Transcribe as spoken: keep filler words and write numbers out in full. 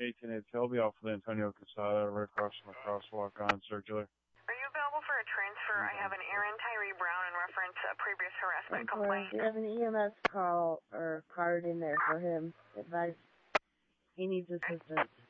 eighteen eight Shelby off of the Antonio Casada, right across from the crosswalk on Circular. Are you available for a transfer? I have an Aaron Tyree Brown in reference to a previous harassment complaint. Do you have an E M S call or card in there for him? Advice. He needs assistance.